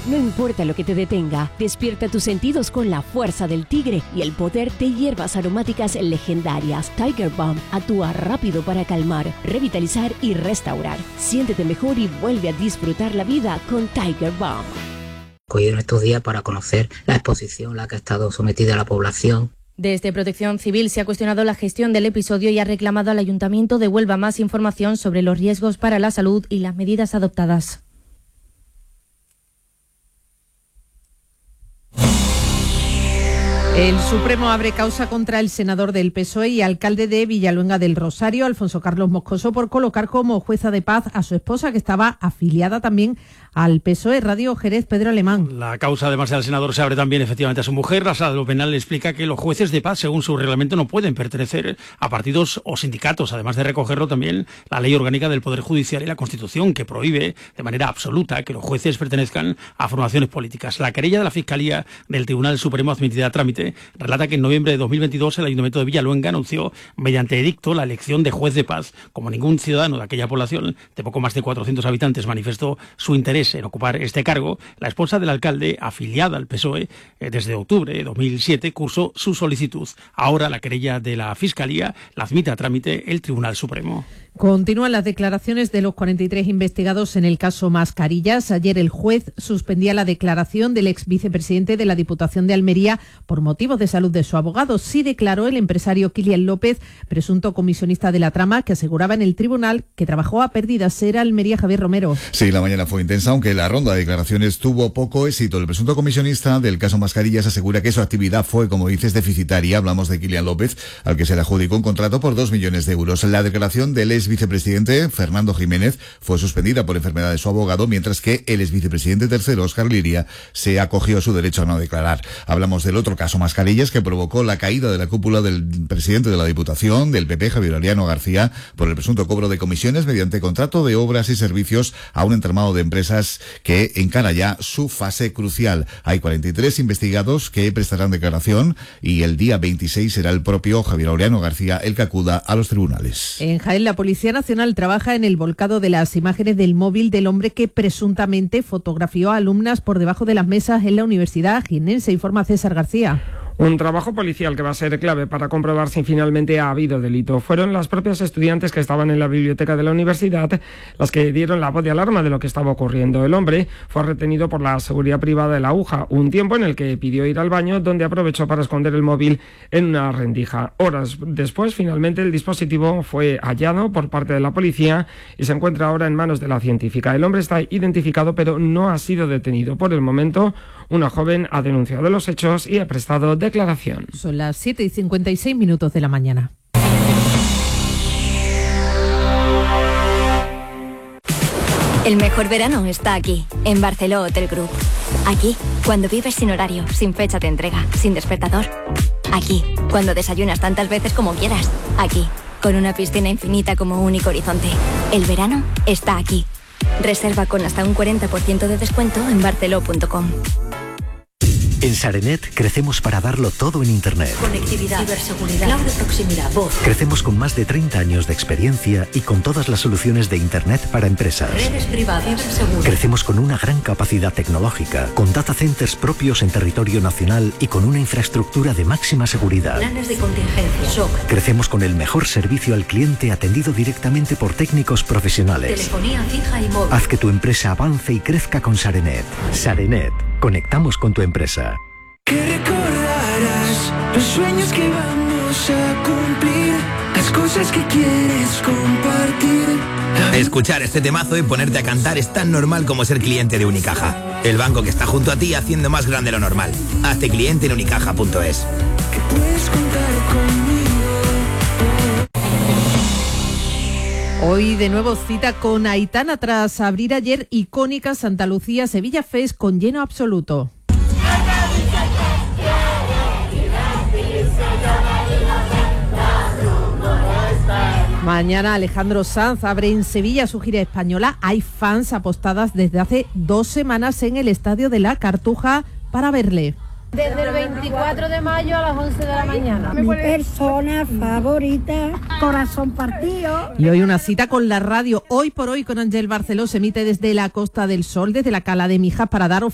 No importa lo que te detenga, despierta tus sentidos con la fuerza del tigre y el poder de hierbas aromáticas legendarias. Tiger Balm actúa rápido para calmar, revitalizar y restaurar. Siéntete mejor y vuelve a disfrutar la vida con Tiger Balm. Cogieron estos días para conocer la exposición a la que ha estado sometida la población. Desde Protección Civil se ha cuestionado la gestión del episodio y ha reclamado al Ayuntamiento de Huelva más información sobre los riesgos para la salud y las medidas adoptadas. El Supremo abre causa contra el senador del PSOE y alcalde de Villaluenga del Rosario, Alfonso Carlos Moscoso, por colocar como jueza de paz a su esposa, que estaba afiliada también al PSOE. Radio Jerez, Pedro Alemán. La causa, además del senador, se abre también efectivamente a su mujer. La Sala de lo Penal le explica que los jueces de paz, según su reglamento, no pueden pertenecer a partidos o sindicatos, además de recogerlo también la Ley Orgánica del Poder Judicial y la Constitución, que prohíbe de manera absoluta que los jueces pertenezcan a formaciones políticas. La querella de la Fiscalía del Tribunal Supremo admitida a trámite relata que en noviembre de 2022 el Ayuntamiento de Villaluenga anunció mediante edicto la elección de juez de paz. Como ningún ciudadano de aquella población de poco más de 400 habitantes manifestó su interés en ocupar este cargo, la esposa del alcalde, afiliada al PSOE desde octubre de 2007, cursó su solicitud. Ahora la querella de la Fiscalía la admite a trámite el Tribunal Supremo. Continúan las declaraciones de los 43 investigados en el caso Mascarillas. Ayer el juez suspendía la declaración del ex vicepresidente de la Diputación de Almería por motivos de salud de su abogado. Sí declaró el empresario Kilian López, presunto comisionista de la trama, que aseguraba en el tribunal que trabajó a pérdidas. Era Almería, Javier Romero. Sí, la mañana fue intensa, aunque la ronda de declaraciones tuvo poco éxito. El presunto comisionista del caso Mascarillas asegura que su actividad fue, como dices, deficitaria. Hablamos de Kilian López, al que se le adjudicó un contrato por 2 millones de euros. La declaración del ex vicepresidente Fernando Jiménez fue suspendida por enfermedad de su abogado, mientras que el ex vicepresidente tercero, Óscar Liria, se acogió a su derecho a no declarar. Hablamos del otro caso Mascarillas, que provocó la caída de la cúpula del presidente de la Diputación, del PP, Javier Ariano García, por el presunto cobro de comisiones mediante contrato de obras y servicios a un entramado de empresas que encara ya su fase crucial. Hay 43 investigados que prestarán declaración y el día 26 será el propio Javier Ariano García el que acuda a los tribunales. En Jaén, la Policía Nacional trabaja en el volcado de las imágenes del móvil del hombre que presuntamente fotografió a alumnas por debajo de las mesas en la Universidad Jienense, informa César García. Un trabajo policial que va a ser clave para comprobar si finalmente ha habido delito. Fueron las propias estudiantes que estaban en la biblioteca de la universidad las que dieron la voz de alarma de lo que estaba ocurriendo. El hombre fue retenido por la seguridad privada de la UJA, un tiempo en el que pidió ir al baño, donde aprovechó para esconder el móvil en una rendija. Horas después, finalmente, el dispositivo fue hallado por parte de la policía y se encuentra ahora en manos de la científica. El hombre está identificado, pero no ha sido detenido. Por el momento, una joven ha denunciado los hechos y ha prestado declaración. Son las 7:56 de la mañana. El mejor verano está aquí, en Barceló Hotel Group. Aquí, cuando vives sin horario, sin fecha de entrega, sin despertador. Aquí, cuando desayunas tantas veces como quieras. Aquí, con una piscina infinita como único horizonte. El verano está aquí. Reserva con hasta un 40% de descuento en barceló.com. En Sarenet crecemos para darlo todo en Internet. Conectividad, ciberseguridad, cloud de proximidad, voz. Crecemos con más de 30 años de experiencia y con todas las soluciones de Internet para empresas. Redes privadas, ciberseguras. Crecemos con una gran capacidad tecnológica, con data centers propios en territorio nacional y con una infraestructura de máxima seguridad. Planes de contingencia, SOC. Crecemos con el mejor servicio al cliente atendido directamente por técnicos profesionales. Telefonía fija y móvil. Haz que tu empresa avance y crezca con Sarenet. Sarenet. Conectamos con tu empresa. Que recordarás los sueños que vamos a cumplir, las cosas que quieres compartir. Escuchar este temazo y ponerte a cantar es tan normal como ser cliente de Unicaja. El banco que está junto a ti haciendo más grande lo normal. Hazte cliente en unicaja.es. Que puedes contar conmigo. Hoy de nuevo cita con Aitana tras abrir ayer icónica Santa Lucía Sevilla Fest con lleno absoluto. Mañana Alejandro Sanz abre en Sevilla su gira española. Hay fans apostadas desde hace 2 semanas en el Estadio de la Cartuja para verle. Desde el 24 de mayo a las 11 de la mañana. Mi persona favorita, corazón partido. Y hoy una cita con la radio. Hoy por hoy con Ángel Barceló se emite desde la Costa del Sol, desde la Cala de Mijas, para dar